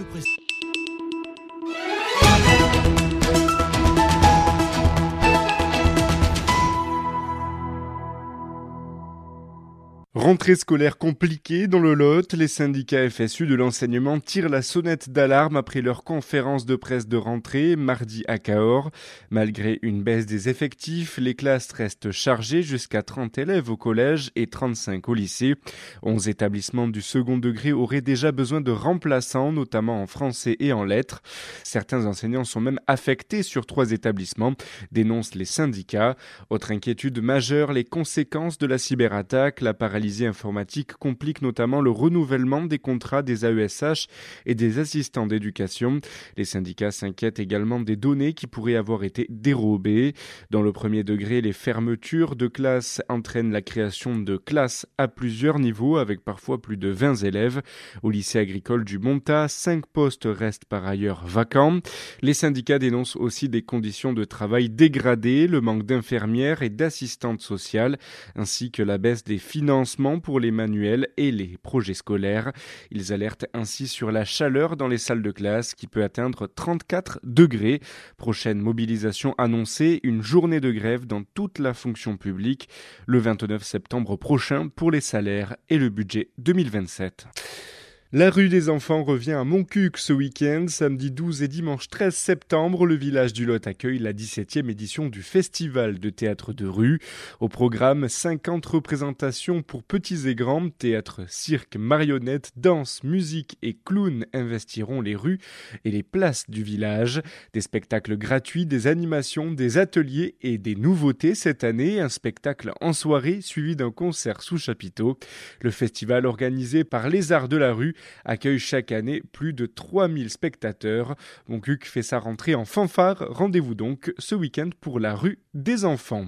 Radio Présence. Rentrée scolaire compliquée dans le Lot, les syndicats FSU de l'enseignement tirent la sonnette d'alarme après leur conférence de presse de rentrée mardi à Cahors. Malgré une baisse des effectifs, les classes restent chargées jusqu'à 30 élèves au collège et 35 au lycée. 11 établissements du second degré auraient déjà besoin de remplaçants, notamment en français et en lettres. Certains enseignants sont même affectés sur 3 établissements, dénoncent les syndicats. Autre inquiétude majeure, les conséquences de la cyberattaque, la paralysie informatique complique notamment le renouvellement des contrats des AESH et des assistants d'éducation. Les syndicats s'inquiètent également des données qui pourraient avoir été dérobées. Dans le premier degré, les fermetures de classes entraînent la création de classes à plusieurs niveaux avec parfois plus de 20 élèves. Au lycée agricole du Montat, 5 postes restent par ailleurs vacants. Les syndicats dénoncent aussi des conditions de travail dégradées, le manque d'infirmières et d'assistantes sociales, ainsi que la baisse des financements pour les manuels et les projets scolaires. Ils alertent ainsi sur la chaleur dans les salles de classe qui peut atteindre 34 degrés. Prochaine mobilisation annoncée, une journée de grève dans toute la fonction publique le 29 septembre prochain pour les salaires et le budget 2027. La rue des enfants revient à Montcuq ce week-end. Samedi 12 et dimanche 13 septembre, le village du Lot accueille la 17e édition du Festival de théâtre de rue. Au programme, 50 représentations pour petits et grands. Théâtre, cirque, marionnettes, danse, musique et clowns investiront les rues et les places du village. Des spectacles gratuits, des animations, des ateliers et des nouveautés cette année. Un spectacle en soirée suivi d'un concert sous chapiteau. Le festival organisé par les Arts de la rue accueille chaque année plus de 3000 spectateurs. Montcuq fait sa rentrée en fanfare. Rendez-vous donc ce week-end pour la rue des enfants.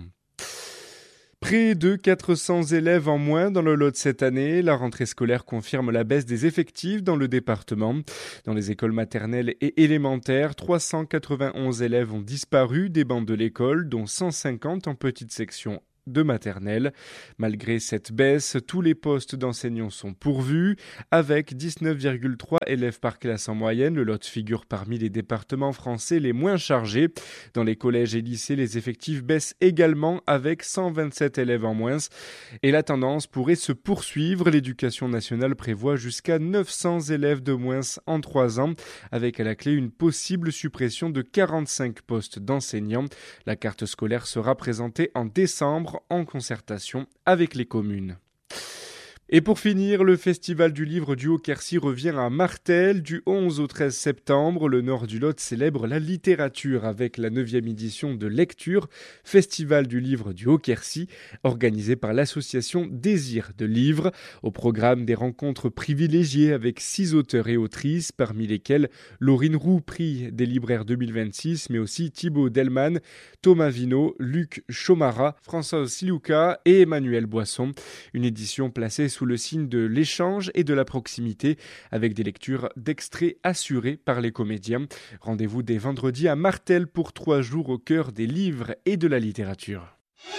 Près de 400 élèves en moins dans le Lot cette année. La rentrée scolaire confirme la baisse des effectifs dans le département. Dans les écoles maternelles et élémentaires, 391 élèves ont disparu des bancs de l'école, dont 150 en petite section de maternelle. Malgré cette baisse, tous les postes d'enseignants sont pourvus. Avec 19,3 élèves par classe en moyenne, le Lot figure parmi les départements français les moins chargés. Dans les collèges et lycées, les effectifs baissent également avec 127 élèves en moins. Et la tendance pourrait se poursuivre. L'éducation nationale prévoit jusqu'à 900 élèves de moins en 3 ans, avec à la clé une possible suppression de 45 postes d'enseignants. La carte scolaire sera présentée en décembre en concertation avec les communes. Et pour finir, le Festival du livre du Haut-Quercy revient à Martel du 11 au 13 septembre. Le nord du Lot célèbre la littérature avec la 9e édition de Lecture, Festival du livre du Haut-Quercy, organisé par l'association Désir de Livres. Au programme, des rencontres privilégiées avec 6 auteurs et autrices, parmi lesquels Laurine Roux, prix des libraires 2026, mais aussi Thibaut Delman, Thomas Vino, Luc Chomara, François Silouka et Emmanuel Boisson. Une édition placée sous le signe de l'échange et de la proximité, avec des lectures d'extraits assurées par les comédiens. Rendez-vous dès vendredi à Martel pour 3 jours au cœur des livres et de la littérature.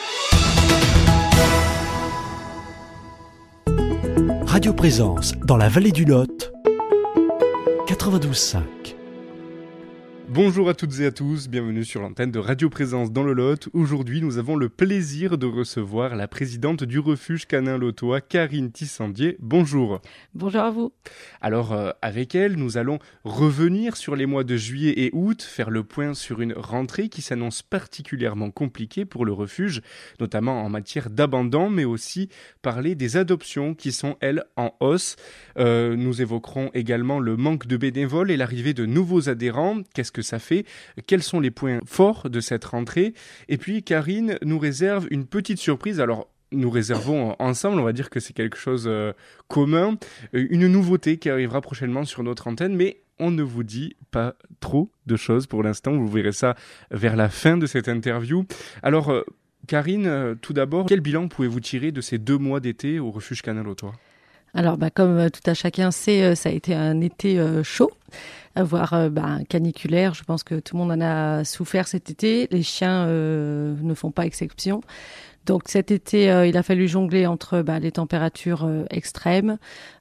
Radio Présence dans la vallée du Lot, 92.5. Bonjour à toutes et à tous, bienvenue sur l'antenne de Radio Présence dans le Lot. Aujourd'hui, nous avons le plaisir de recevoir la présidente du refuge canin lotois, Karine Tissandier. Bonjour. Bonjour à vous. Alors, avec elle, nous allons revenir sur les mois de juillet et août, faire le point sur une rentrée qui s'annonce particulièrement compliquée pour le refuge, notamment en matière d'abandon, mais aussi parler des adoptions qui sont, elles, en hausse. Nous évoquerons également le manque de bénévoles et l'arrivée de nouveaux adhérents. Qu'est-ce que ça fait? Quels sont les points forts de cette rentrée? Et puis Karine nous réserve une petite surprise. Alors, nous réservons ensemble, on va dire que c'est quelque chose commun, une nouveauté qui arrivera prochainement sur notre antenne, mais on ne vous dit pas trop de choses pour l'instant. Vous verrez ça vers la fin de cette interview. Alors, Karine, tout d'abord, quel bilan pouvez-vous tirer de ces 2 mois d'été au refuge canin lotois? Alors, comme tout à chacun sait, ça a été un été chaud, voire caniculaire. Je pense que tout le monde en a souffert cet été. Les chiens ne font pas exception. Donc cet été, il a fallu jongler entre les températures extrêmes,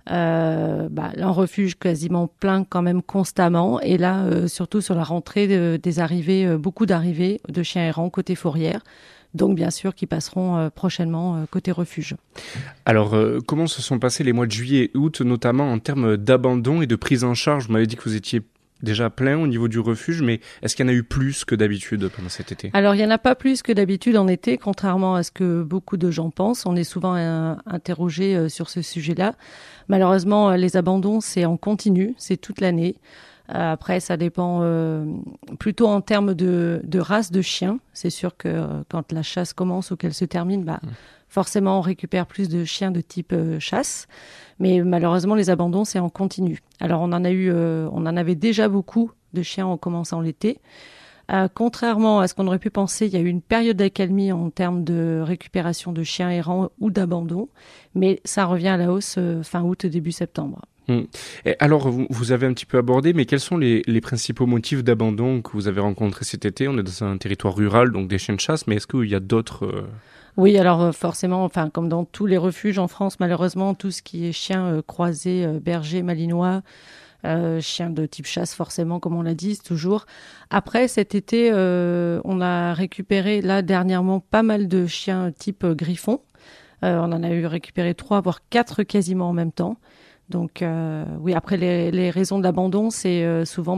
un refuge quasiment plein quand même constamment, et là surtout sur la rentrée des arrivées, beaucoup d'arrivées de chiens errants côté fourrière. Donc bien sûr qui passeront prochainement côté refuge. Alors, comment se sont passés les mois de juillet et août, notamment en termes d'abandon et de prise en charge? Vous m'avez dit que vous étiez déjà plein au niveau du refuge, mais est-ce qu'il y en a eu plus que d'habitude pendant cet été? Alors, il n'y en a pas plus que d'habitude en été, contrairement à ce que beaucoup de gens pensent. On est souvent interrogé sur ce sujet-là. Malheureusement, les abandons, c'est en continu, c'est toute l'année. Après, ça dépend plutôt en termes de race de chiens. C'est sûr que quand la chasse commence ou qu'elle se termine, forcément, on récupère plus de chiens de type chasse. Mais malheureusement, les abandons, c'est en continu. Alors, on en avait déjà beaucoup de chiens en commençant l'été. Contrairement à ce qu'on aurait pu penser, il y a eu une période d'accalmie en termes de récupération de chiens errants ou d'abandon. Mais ça revient à la hausse fin août, début septembre. Et alors, vous avez un petit peu abordé, mais quels sont les principaux motifs d'abandon que vous avez rencontrés cet été? On est dans un territoire rural, donc des chiens de chasse, mais est-ce qu'il y a d'autres... Oui, alors forcément, comme dans tous les refuges en France, malheureusement, tout ce qui est chien croisé, berger, malinois, chien de type chasse, forcément, comme on l'a dit, toujours. Après, cet été, on a récupéré, là, dernièrement, pas mal de chiens type griffon. On en a eu récupéré 3, voire 4 quasiment en même temps. Donc oui, après les raisons de l'abandon, c'est souvent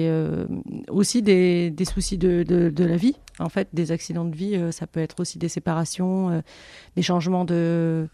aussi des soucis de la vie. En fait, des accidents de vie, ça peut être aussi des séparations, des changements de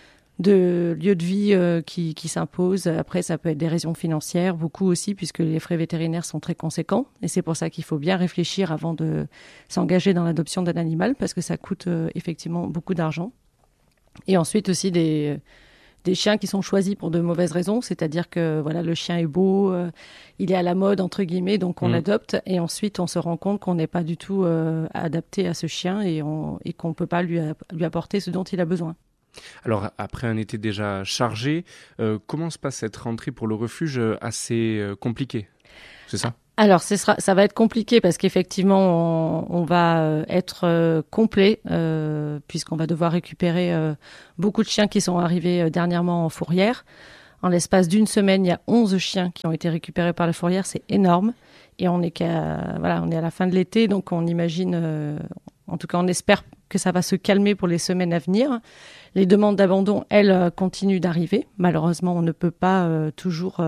lieu de vie qui s'imposent. Après, ça peut être des raisons financières, beaucoup aussi, puisque les frais vétérinaires sont très conséquents. Et c'est pour ça qu'il faut bien réfléchir avant de s'engager dans l'adoption d'un animal, parce que ça coûte effectivement beaucoup d'argent. Et ensuite aussi des chiens qui sont choisis pour de mauvaises raisons, c'est-à-dire que voilà, le chien est beau, il est à la mode entre guillemets, donc on l'adopte, et ensuite on se rend compte qu'on n'est pas du tout adapté à ce chien et qu'on ne peut pas lui apporter ce dont il a besoin. Alors, après un été déjà chargé, comment se passe cette rentrée pour le refuge assez compliquée? C'est ça? Alors, ça va être compliqué parce qu'effectivement, on va être complet puisqu'on va devoir récupérer beaucoup de chiens qui sont arrivés dernièrement en fourrière. En l'espace d'une semaine, il y a 11 chiens qui ont été récupérés par la fourrière. C'est énorme. Et on est à la fin de l'été, donc on imagine, en tout cas, on espère que ça va se calmer pour les semaines à venir. Les demandes d'abandon, elles, continuent d'arriver. Malheureusement, on ne peut pas toujours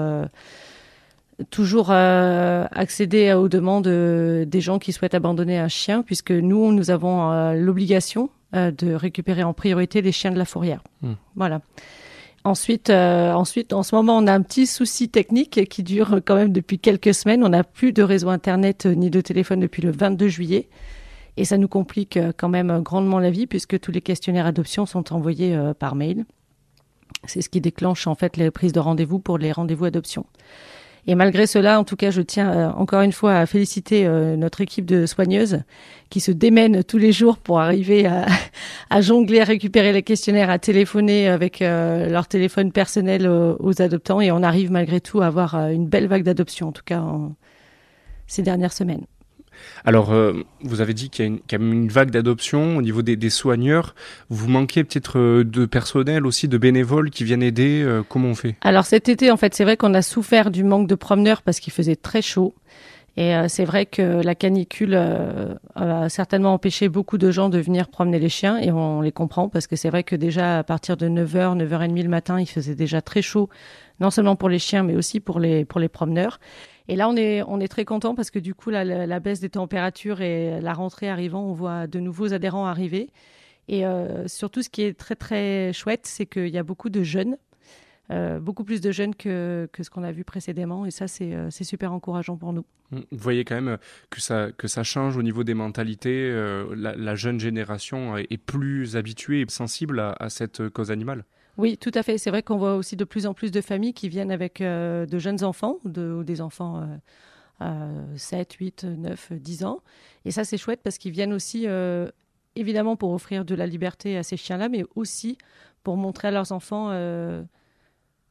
accéder aux demandes des gens qui souhaitent abandonner un chien, puisque nous avons l'obligation de récupérer en priorité les chiens de la fourrière. Voilà. Ensuite, en ce moment, on a un petit souci technique qui dure quand même depuis quelques semaines. On n'a plus de réseau Internet ni de téléphone depuis le 22 juillet. Et ça nous complique quand même grandement la vie, puisque tous les questionnaires adoption sont envoyés par mail. C'est ce qui déclenche en fait les prises de rendez-vous pour les rendez-vous adoption. Et malgré cela, en tout cas, je tiens encore une fois à féliciter notre équipe de soigneuses qui se démènent tous les jours pour arriver à jongler, à récupérer les questionnaires, à téléphoner avec leur téléphone personnel aux adoptants. Et on arrive malgré tout à avoir une belle vague d'adoption, en tout cas ces dernières semaines. Alors, vous avez dit qu'il y a quand même une vague d'adoption au niveau des soigneurs. Vous manquez peut-être de personnel aussi, de bénévoles qui viennent aider. Comment on fait? Alors cet été, en fait, c'est vrai qu'on a souffert du manque de promeneurs parce qu'il faisait très chaud. Et c'est vrai que la canicule a certainement empêché beaucoup de gens de venir promener les chiens. Et on les comprend parce que c'est vrai que déjà à partir de 9h, 9h30 le matin, il faisait déjà très chaud. Non seulement pour les chiens, mais aussi pour les promeneurs. Et là, on est très content parce que du coup, la baisse des températures et la rentrée arrivant, on voit de nouveaux adhérents arriver. Et surtout, ce qui est très, très chouette, c'est qu'il y a beaucoup de jeunes, beaucoup plus de jeunes que ce qu'on a vu précédemment. Et ça, c'est super encourageant pour nous. Vous voyez quand même que ça change au niveau des mentalités. La jeune génération est plus habituée et sensible à cette cause animale. Oui, tout à fait. C'est vrai qu'on voit aussi de plus en plus de familles qui viennent avec de jeunes enfants ou des enfants 7, 8, 9, 10 ans. Et ça, c'est chouette parce qu'ils viennent aussi, évidemment, pour offrir de la liberté à ces chiens-là, mais aussi pour montrer à leurs enfants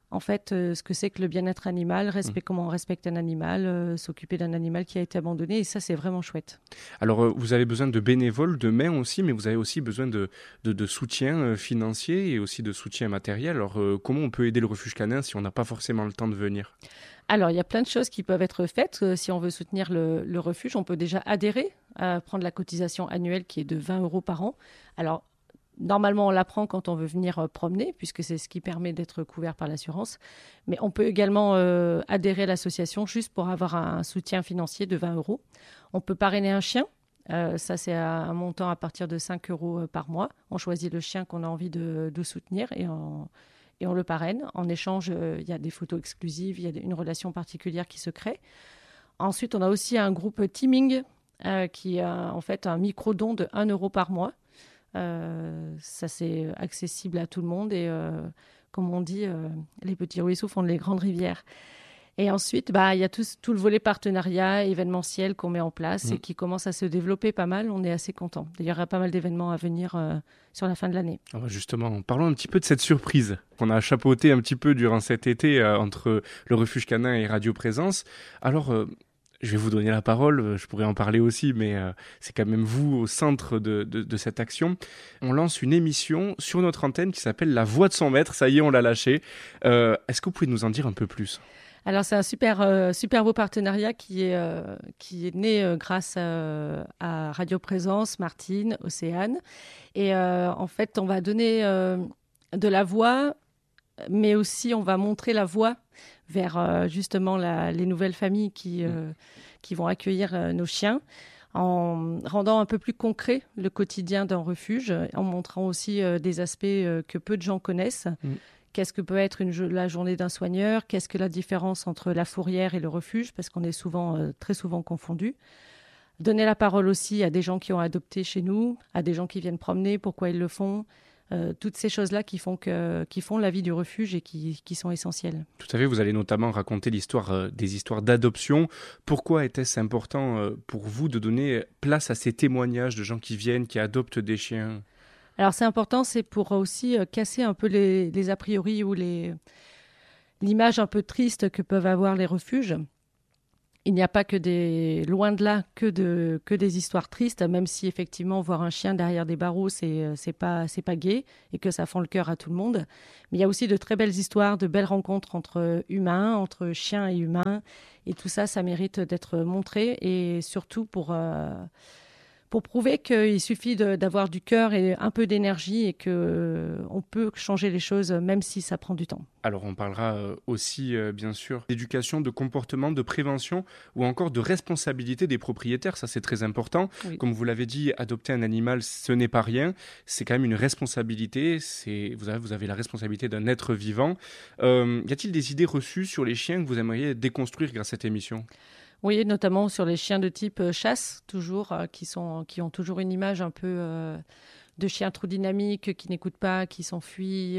en fait ce que c'est que le bien-être animal, comment on respecte un animal, s'occuper d'un animal qui a été abandonné. Et ça, c'est vraiment chouette. Alors, vous avez besoin de bénévoles, de mains aussi, mais vous avez aussi besoin de soutien financier et aussi de soutien matériel. Alors, comment on peut aider le refuge canin si on n'a pas forcément le temps de venir? Alors, il y a plein de choses qui peuvent être faites. Si on veut soutenir le refuge, on peut déjà adhérer à prendre la cotisation annuelle qui est de 20 € par an. Alors, normalement, on la prend quand on veut venir promener, puisque c'est ce qui permet d'être couvert par l'assurance. Mais on peut également adhérer à l'association juste pour avoir un soutien financier de 20 €. On peut parrainer un chien. Ça, c'est un montant à partir de 5 € par mois. On choisit le chien qu'on a envie de soutenir et on le parraine. En échange, il y a des photos exclusives, il y a une relation particulière qui se crée. Ensuite, on a aussi un groupe teaming qui a en fait un micro-don de 1 € par mois. Ça, c'est accessible à tout le monde et comme on dit, les petits ruisseaux font les grandes rivières. Et ensuite, il y a tout le volet partenariat, événementiel qu'on met en place et qui commence à se développer pas mal. On est assez content. D'ailleurs, il y aura pas mal d'événements à venir sur la fin de l'année. Alors justement, parlons un petit peu de cette surprise qu'on a chapeautée un petit peu durant cet été entre le refuge canin et Radio Présence. Alors, je vais vous donner la parole, je pourrais en parler aussi, mais c'est quand même vous au centre de cette action. On lance une émission sur notre antenne qui s'appelle La Voix de son maître. Ça y est, on l'a lâché. Est-ce que vous pouvez nous en dire un peu plus ? Alors, c'est un super beau partenariat qui est né grâce à Radio Présence, Martine, Océane. Et en fait, on va donner de la voix, mais aussi on va montrer la voie vers justement les nouvelles familles qui vont accueillir nos chiens, en rendant un peu plus concret le quotidien d'un refuge, en montrant aussi des aspects que peu de gens connaissent. Qu'est-ce que peut être la journée d'un soigneur? Qu'est-ce que la différence entre la fourrière et le refuge? Parce qu'on est très souvent confondus. Donner la parole aussi à des gens qui ont adopté chez nous, à des gens qui viennent promener, pourquoi ils le font. Toutes ces choses-là qui font la vie du refuge et qui sont essentielles. Tout à fait, vous allez notamment raconter des histoires d'adoption. Pourquoi était-ce important pour vous de donner place à ces témoignages de gens qui viennent, qui adoptent des chiens ? Alors c'est important, c'est pour aussi casser un peu les a priori ou l'image un peu triste que peuvent avoir les refuges. Il n'y a pas loin de là, que des histoires tristes, même si effectivement voir un chien derrière des barreaux, c'est pas gai et que ça fend le cœur à tout le monde. Mais il y a aussi de très belles histoires, de belles rencontres entre humains, entre chiens et humains. Et tout ça, ça mérite d'être montré et surtout pour prouver qu'il suffit d'avoir du cœur et un peu d'énergie et qu'on peut changer les choses même si ça prend du temps. Alors on parlera aussi bien sûr d'éducation, de comportement, de prévention ou encore de responsabilité des propriétaires, ça c'est très important. Oui. Comme vous l'avez dit, adopter un animal ce n'est pas rien, c'est quand même une responsabilité, vous avez la responsabilité d'un être vivant. Y a-t-il des idées reçues sur les chiens que vous aimeriez déconstruire grâce à cette émission ? Oui, notamment sur les chiens de type chasse, toujours, qui ont toujours une image un peu de chiens trop dynamiques, qui n'écoutent pas, qui s'enfuient,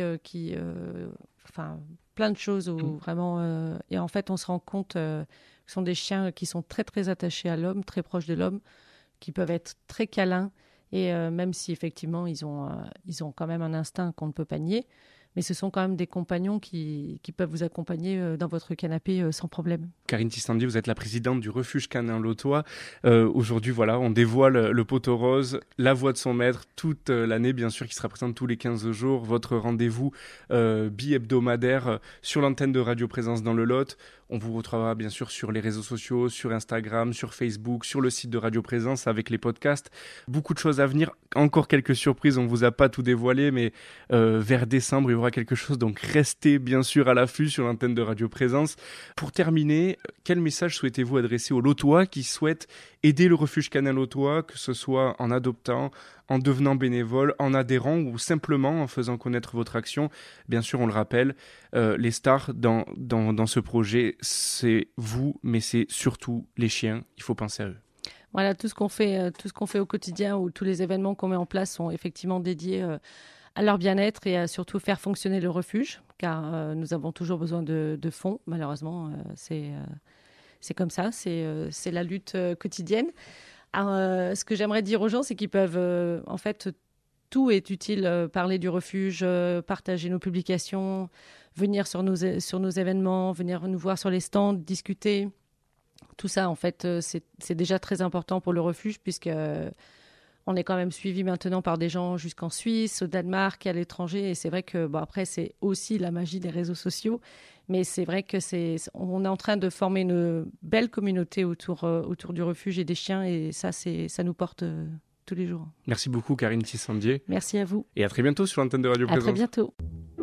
plein de choses où vraiment... et en fait, on se rend compte que ce sont des chiens qui sont très, très attachés à l'homme, très proches de l'homme, qui peuvent être très câlins, et même si effectivement, ils ont quand même un instinct qu'on ne peut pas nier, mais ce sont quand même des compagnons qui peuvent vous accompagner dans votre canapé sans problème. Karine Tistandi, vous êtes la présidente du refuge canin Lautois. Aujourd'hui, voilà, on dévoile le poteau rose, la voix de son maître, toute l'année, bien sûr, qui sera présente tous les 15 jours. Votre rendez-vous bi-hebdomadaire sur l'antenne de Radio Présence dans le Lot. On vous retrouvera bien sûr sur les réseaux sociaux, sur Instagram, sur Facebook, sur le site de Radio Présence avec les podcasts. Beaucoup de choses à venir, encore quelques surprises, on ne vous a pas tout dévoilé, mais vers décembre, il y aura quelque chose, donc restez bien sûr à l'affût sur l'antenne de Radio Présence. Pour terminer, quel message souhaitez-vous adresser aux Lautois qui souhaitent aider le refuge canin Lautois, que ce soit en adoptant, en devenant bénévole, en adhérant ou simplement en faisant connaître votre action? Bien sûr, on le rappelle, les stars dans ce projet, c'est vous, mais c'est surtout les chiens. Il faut penser à eux. Voilà, tout ce qu'on fait au quotidien ou tous les événements qu'on met en place sont effectivement dédiés à leur bien-être et à surtout faire fonctionner le refuge, car nous avons toujours besoin de fonds. Malheureusement, c'est comme ça, c'est la lutte quotidienne. Alors, ce que j'aimerais dire aux gens, c'est qu'ils peuvent en fait tout est utile. Parler du refuge, partager nos publications, venir sur nos événements, venir nous voir sur les stands, discuter. Tout ça, en fait, c'est déjà très important pour le refuge puisque on est quand même suivi maintenant par des gens jusqu'en Suisse, au Danemark, à l'étranger. Et c'est vrai que, après, c'est aussi la magie des réseaux sociaux. Mais c'est vrai que on est en train de former une belle communauté autour du refuge et des chiens. Et ça nous porte tous les jours. Merci beaucoup, Karine Tissandier. Merci à vous. Et à très bientôt sur l'antenne de Radio Présence. À très bientôt.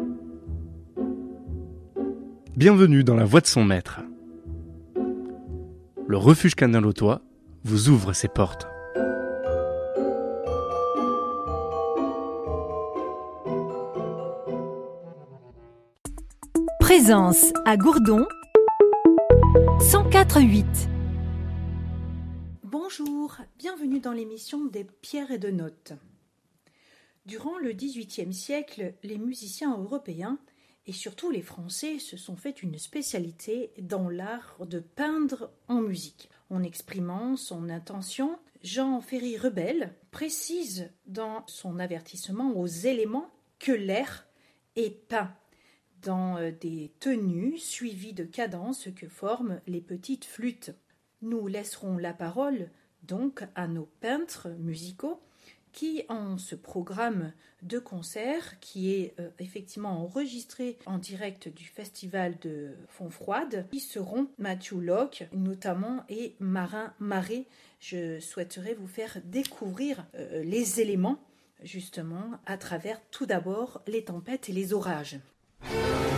Bienvenue dans la voix de son maître. Le refuge canin lautois vous ouvre ses portes. Présence à Gourdon 104.8. Bonjour, bienvenue dans l'émission des Pierres et de Notes. Durant le XVIIIe siècle, les musiciens européens et surtout les Français se sont fait une spécialité dans l'art de peindre en musique. En exprimant son intention, Jean Ferry-Rebel précise dans son avertissement aux éléments que l'air est peint dans des tenues suivies de cadences que forment les petites flûtes. Nous laisserons la parole donc à nos peintres musicaux qui, en ce programme de concert qui est effectivement enregistré en direct du festival de Fontfroide, qui seront Matthew Locke notamment et Marin Marais. Je souhaiterais vous faire découvrir les éléments justement à travers tout d'abord les tempêtes et les orages.